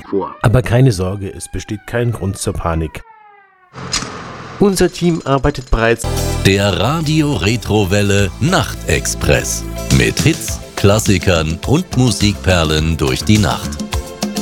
vor. Aber keine Sorge, es besteht kein Grund zur Panik. Unser Team arbeitet bereits. Der Radio Retrowelle Nachtexpress. Mit Hits, Klassikern und Musikperlen durch die Nacht.